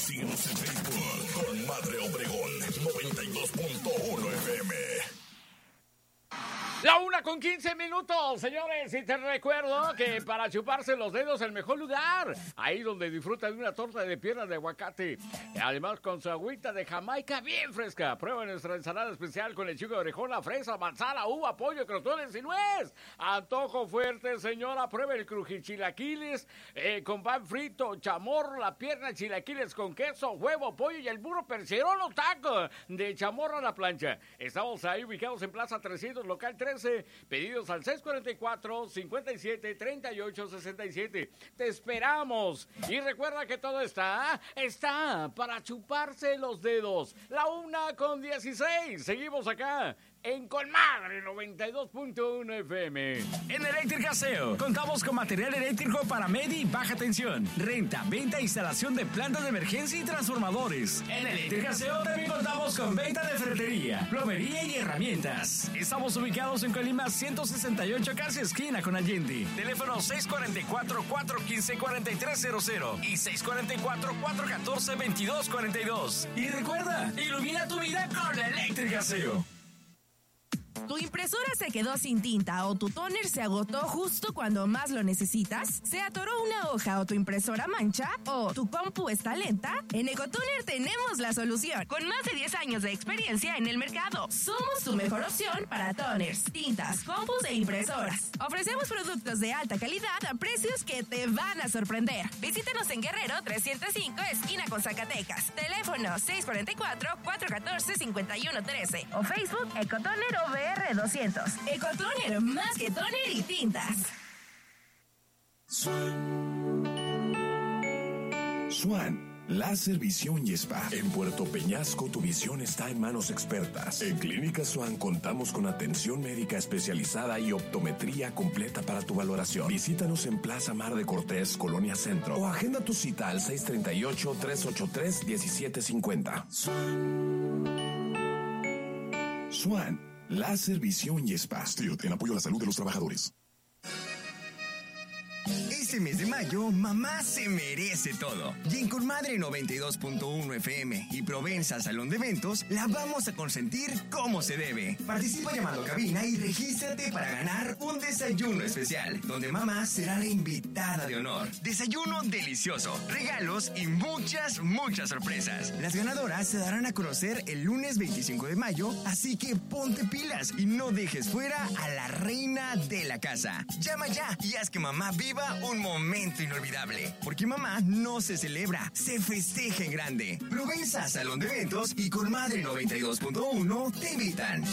Síguenos en Facebook con Madre Obregón 92.1 FM. La 1:15, señores, y te recuerdo que para chuparse los dedos el mejor lugar, ahí donde disfrutan de una torta de piernas de aguacate, además con su agüita de Jamaica bien fresca. Prueba nuestra ensalada especial con lechuga de orejona, fresa, manzana, uva, pollo, crotones y nuez. Antojo fuerte, señora, prueba el crujichilaquiles con pan frito, chamorro, la pierna, chilaquiles con queso, huevo, pollo y el burro percherón o taco de chamorro a la plancha. Estamos ahí ubicados en Plaza 300, local 13. Pedidos al 644-57-38-67. Te esperamos. Y recuerda que todo está para chuparse los dedos. La 1:16. Seguimos acá en Colmadre 92.1 FM. En Electric Aseo contamos con material eléctrico para media y baja tensión, renta, venta e instalación de plantas de emergencia y transformadores. En Electric Aseo también contamos con venta de ferretería, plomería y herramientas. Estamos ubicados en Colima 168, casi esquina con Allende. Teléfono 644-415-4300 y 644-414-2242. Y recuerda, ilumina tu vida con Electric Aseo. ¿Tu impresora se quedó sin tinta o tu tóner se agotó justo cuando más lo necesitas? ¿Se atoró una hoja o tu impresora mancha? ¿O tu compu está lenta? En Ecotoner tenemos la solución. Con más de 10 años de experiencia en el mercado, somos tu mejor opción para toners, tintas, compus e impresoras. Ofrecemos productos de alta calidad a precios que te van a sorprender. Visítanos en Guerrero 305, esquina con Zacatecas. Teléfono 644-414-5113 o Facebook Ecotoner OVR 200. Ecotoner, más que toner y tintas. Swan, láser, visión y spa. En Puerto Peñasco tu visión está en manos expertas. En Clínica Swan contamos con atención médica especializada y optometría completa para tu valoración. Visítanos en Plaza Mar de Cortés, Colonia Centro, o agenda tu cita al 638-383-1750. Swan, láser, visión y spa. Stilt, en apoyo a la salud de los trabajadores. Este mes de mayo, mamá se merece todo. Y en Colmadre 92.1 FM y Provenza Salón de Eventos, la vamos a consentir como se debe. Participa llamando a cabina y regístrate para ganar un desayuno especial, donde mamá será la invitada de honor. Desayuno delicioso, regalos y muchas sorpresas. Las ganadoras se darán a conocer el lunes 25 de mayo, así que ponte pilas y no dejes fuera a la reina de la casa. Llama ya y haz que mamá viva un momento inolvidable, porque mamá no se celebra, se festeja en grande. Provenza Salón de Eventos y Colmadre 92.1 te invitan.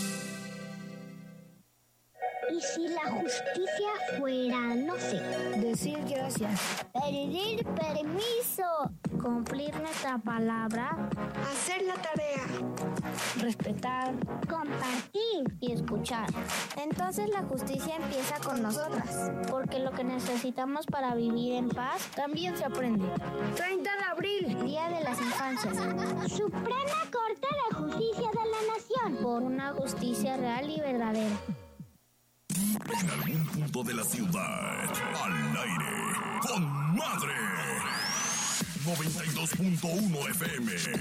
¿Y si la justicia fuera, no sé, decir gracias, pedir permiso, cumplir nuestra palabra, hacer la tarea, respetar, compartir y escuchar? Entonces la justicia empieza con nosotras, porque lo que necesitamos para vivir en paz también se aprende. 30 de abril, Día de las Infancias. Suprema Corte de Justicia de la Nación, por una justicia real y verdadera. En algún punto de la ciudad, al aire, con Madre 92.1 FM.